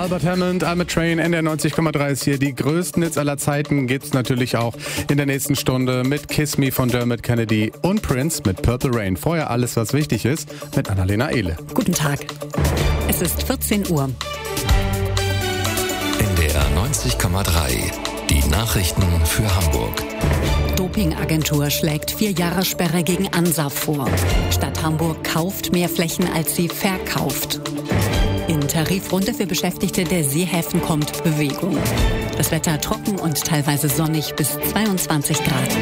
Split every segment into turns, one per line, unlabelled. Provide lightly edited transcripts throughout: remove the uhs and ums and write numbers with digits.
Albert Hammond, I'm a Train, NDR 90,3 ist hier. Die größten Hits aller Zeiten gibt's natürlich auch in der nächsten Stunde mit Kiss Me von Dermot Kennedy und Prince mit Purple Rain. Vorher alles, was wichtig ist, mit Annalena Ehle.
Guten Tag. Es ist 14 Uhr.
NDR 90,3. Die Nachrichten für Hamburg.
Dopingagentur schlägt 4 Jahre Sperre gegen ANSA vor. Stadt Hamburg kauft mehr Flächen, als sie verkauft. In Tarifrunde für Beschäftigte der Seehäfen kommt Bewegung. Das Wetter trocken und teilweise sonnig bis 22 Grad.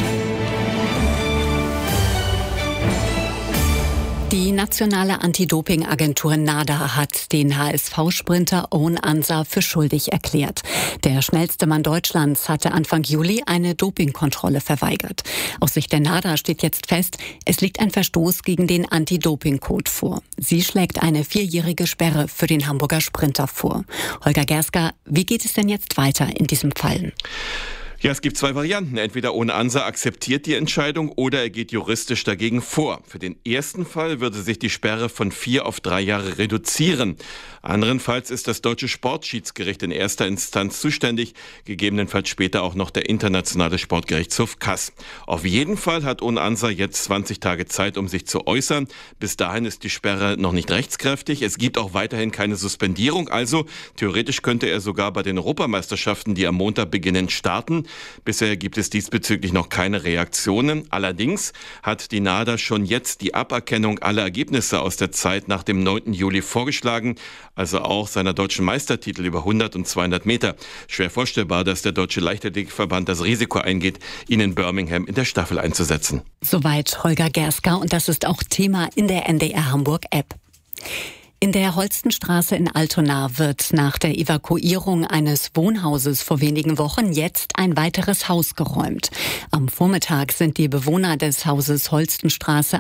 Die nationale Anti-Doping-Agentur NADA hat den HSV-Sprinter Owen Ansa für schuldig erklärt. Der schnellste Mann Deutschlands hatte Anfang Juli eine Dopingkontrolle verweigert. Aus Sicht der NADA steht jetzt fest, es liegt ein Verstoß gegen den Anti-Doping-Code vor. Sie schlägt eine 4-jährige Sperre für den Hamburger Sprinter vor. Holger Gerska, wie geht es denn jetzt weiter in diesem Fall?
Ja, es gibt 2 Varianten. Entweder Owen Ansa akzeptiert die Entscheidung oder er geht juristisch dagegen vor. Für den ersten Fall würde sich die Sperre von 4 auf 3 Jahre reduzieren. Anderenfalls ist das deutsche Sportschiedsgericht in erster Instanz zuständig, gegebenenfalls später auch noch der internationale Sportgerichtshof CAS. Auf jeden Fall hat Owen Ansa jetzt 20 Tage Zeit, um sich zu äußern. Bis dahin ist die Sperre noch nicht rechtskräftig. Es gibt auch weiterhin keine Suspendierung. Also theoretisch könnte er sogar bei den Europameisterschaften, die am Montag beginnen, starten. Bisher gibt es diesbezüglich noch keine Reaktionen. Allerdings hat die NADA schon jetzt die Aberkennung aller Ergebnisse aus der Zeit nach dem 9. Juli vorgeschlagen, also auch seiner deutschen Meistertitel über 100 und 200 Meter. Schwer vorstellbar, dass der Deutsche Leichtathletikverband das Risiko eingeht, ihn in Birmingham in der Staffel einzusetzen.
Soweit Holger Gerska und das ist auch Thema in der NDR Hamburg App. In der Holstenstraße in Altona wird nach der Evakuierung eines Wohnhauses vor wenigen Wochen jetzt ein weiteres Haus geräumt. Am Vormittag sind die Bewohner des Hauses Holstenstraße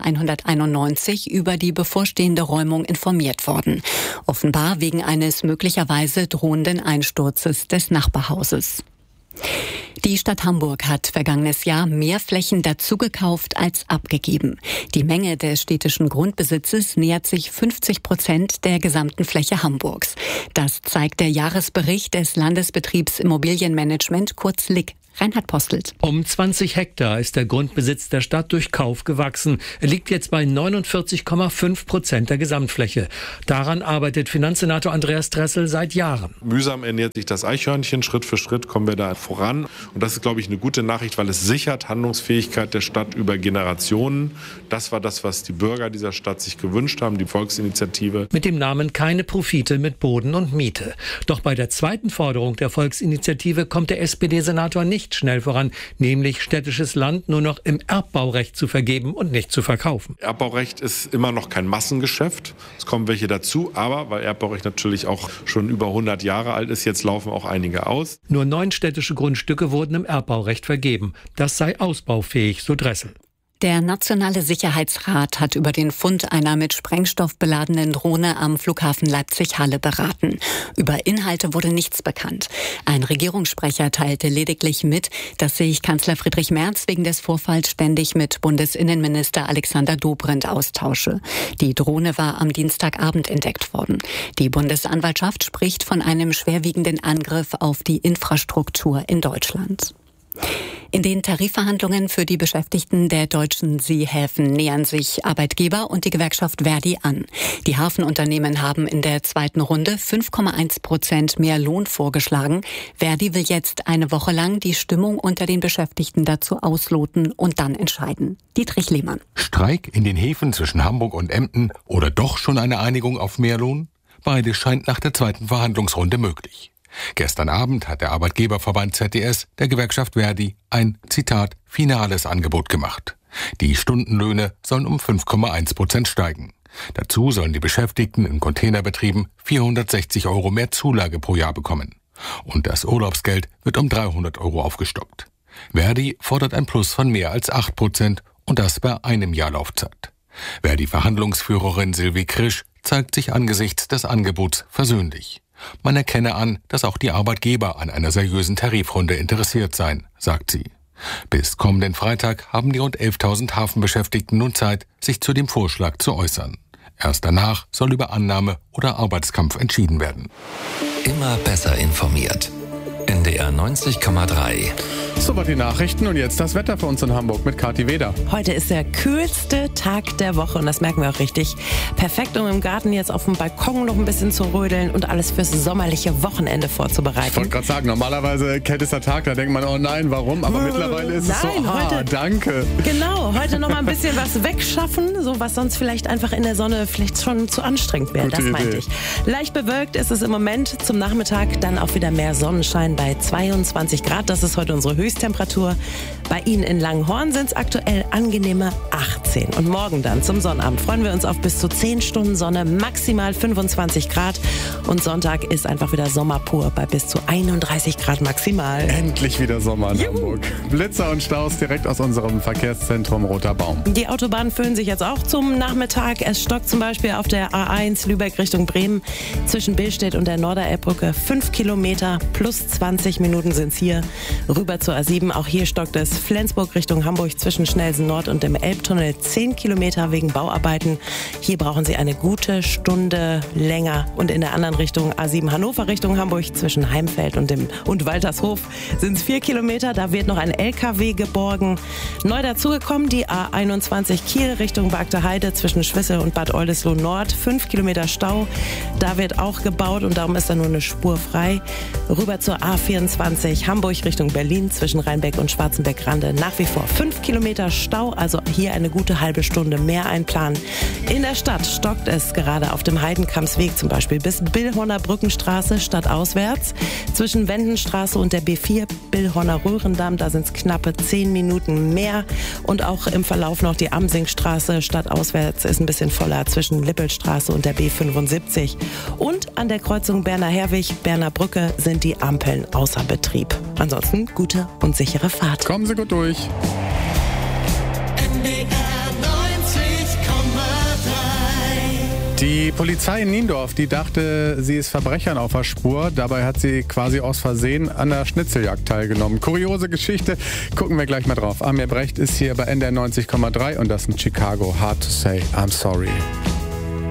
191 über die bevorstehende Räumung informiert worden. Offenbar wegen eines möglicherweise drohenden Einsturzes des Nachbarhauses. Die Stadt Hamburg hat vergangenes Jahr mehr Flächen dazugekauft als abgegeben. Die Menge des städtischen Grundbesitzes nähert sich 50% der gesamten Fläche Hamburgs. Das zeigt der Jahresbericht des Landesbetriebs Immobilienmanagement, kurz LIG. Reinhard Postelt.
Um 20 Hektar ist der Grundbesitz der Stadt durch Kauf gewachsen. Er liegt jetzt bei 49,5% der Gesamtfläche. Daran arbeitet Finanzsenator Andreas Dressel seit Jahren.
Mühsam ernährt sich das Eichhörnchen. Schritt für Schritt kommen wir da voran. Und das ist, glaube ich, eine gute Nachricht, weil es sichert Handlungsfähigkeit der Stadt über Generationen. Das war das, was die Bürger dieser Stadt sich gewünscht haben, die Volksinitiative.
Mit dem Namen Keine Profite mit Boden und Miete. Doch bei der zweiten Forderung der Volksinitiative kommt der SPD-Senator nicht schnell voran, nämlich städtisches Land nur noch im Erbbaurecht zu vergeben und nicht zu verkaufen.
Erbbaurecht ist immer noch kein Massengeschäft. Es kommen welche dazu, aber weil Erbbaurecht natürlich auch schon über 100 Jahre alt ist, jetzt laufen auch einige aus.
Nur 9 städtische Grundstücke wurden im Erbbaurecht vergeben. Das sei ausbaufähig, so Dressel.
Der Nationale Sicherheitsrat hat über den Fund einer mit Sprengstoff beladenen Drohne am Flughafen Leipzig-Halle beraten. Über Inhalte wurde nichts bekannt. Ein Regierungssprecher teilte lediglich mit, dass sich Kanzler Friedrich Merz wegen des Vorfalls ständig mit Bundesinnenminister Alexander Dobrindt austausche. Die Drohne war am Dienstagabend entdeckt worden. Die Bundesanwaltschaft spricht von einem schwerwiegenden Angriff auf die Infrastruktur in Deutschland. In den Tarifverhandlungen für die Beschäftigten der deutschen Seehäfen nähern sich Arbeitgeber und die Gewerkschaft Verdi an. Die Hafenunternehmen haben in der zweiten Runde 5,1% mehr Lohn vorgeschlagen. Verdi will jetzt eine Woche lang die Stimmung unter den Beschäftigten dazu ausloten und dann entscheiden. Dietrich Lehmann.
Streik in den Häfen zwischen Hamburg und Emden oder doch schon eine Einigung auf mehr Lohn? Beides scheint nach der zweiten Verhandlungsrunde möglich. Gestern Abend hat der Arbeitgeberverband ZDS der Gewerkschaft Verdi ein, Zitat, finales Angebot gemacht. Die Stundenlöhne sollen um 5,1% steigen. Dazu sollen die Beschäftigten in Containerbetrieben 460 € mehr Zulage pro Jahr bekommen. Und das Urlaubsgeld wird um 300 € aufgestockt. Verdi fordert ein Plus von mehr als 8% und das bei einem Jahr Laufzeit. Verdi-Verhandlungsführerin Sylvie Krisch zeigt sich angesichts des Angebots versöhnlich. Man erkenne an, dass auch die Arbeitgeber an einer seriösen Tarifrunde interessiert seien, sagt sie. Bis kommenden Freitag haben die rund 11.000 Hafenbeschäftigten nun Zeit, sich zu dem Vorschlag zu äußern. Erst danach soll über Annahme oder Arbeitskampf entschieden werden.
Immer besser informiert. NDR 90,3.
Soweit die Nachrichten und jetzt das Wetter für uns in Hamburg mit Kathi Weder.
Heute ist der kühlste Tag der Woche und das merken wir auch richtig. Perfekt, um im Garten jetzt auf dem Balkon noch ein bisschen zu rödeln und alles fürs sommerliche Wochenende vorzubereiten.
Ich wollte gerade sagen, normalerweise kältester Tag, da denkt man, oh nein, warum? Aber mittlerweile ist es so,
heute,
danke.
Genau, heute noch mal ein bisschen was wegschaffen, so was sonst vielleicht einfach in der Sonne vielleicht schon zu anstrengend wäre. Das meinte ich. Leicht bewölkt ist es im Moment, zum Nachmittag dann auch wieder mehr Sonnenschein bei 22 Grad. Das ist heute unsere Höchsttemperatur. Bei Ihnen in Langenhorn sind es aktuell angenehme 18. Und morgen dann zum Sonnabend freuen wir uns auf bis zu 10 Stunden Sonne, maximal 25 Grad. Und Sonntag ist einfach wieder Sommer pur bei bis zu 31 Grad maximal.
Endlich wieder Sommer in Hamburg. Blitzer und Staus direkt aus unserem Verkehrszentrum Roter Baum.
Die Autobahnen füllen sich jetzt auch zum Nachmittag. Es stockt zum Beispiel auf der A1 Lübeck Richtung Bremen zwischen Billstedt und der Norderelbbrücke 5 Kilometer plus 20 Minuten sind es hier. Rüber zur A7, auch hier stockt es Flensburg Richtung Hamburg zwischen Schnellsen Nord und dem Elbtunnel 10 Kilometer wegen Bauarbeiten. Hier brauchen Sie eine gute Stunde länger. Und in der anderen Richtung A7 Hannover Richtung Hamburg zwischen Heimfeld und Waltershof sind es 4 Kilometer. Da wird noch ein LKW geborgen. Neu dazugekommen die A21 Kiel Richtung Bagde Heide zwischen Schwissel und Bad Oldesloe Nord. 5 Kilometer Stau. Da wird auch gebaut und darum ist da nur eine Spur frei. Rüber zur A24 Hamburg Richtung Berlin zwischen Rheinbeck und Schwarzenbeck-Rande nach wie vor 5 Kilometer Stau, also hier eine gute halbe Stunde mehr einplanen. In der Stadt stockt es gerade auf dem Heidenkampsweg zum Beispiel bis Billhorner Brückenstraße stadtauswärts. Zwischen Wendenstraße und der B4 Billhorner Röhrendamm, da sind es knappe 10 Minuten mehr. Und auch im Verlauf noch die Amsingstraße stadtauswärts ist ein bisschen voller zwischen Lippelstraße und der B75. Und an der Kreuzung Berner-Herwig, Berner Brücke sind die Ampeln außer Betrieb. Ansonsten gute und sichere Fahrt.
Kommen Sie gut durch. Die Polizei in Niendorf, die dachte, sie ist Verbrechern auf der Spur. Dabei hat sie quasi aus Versehen an der Schnitzeljagd teilgenommen. Kuriose Geschichte, gucken wir gleich mal drauf. Amir Brecht ist hier bei NDR 90,3 und das in Chicago. Hard to say, I'm sorry.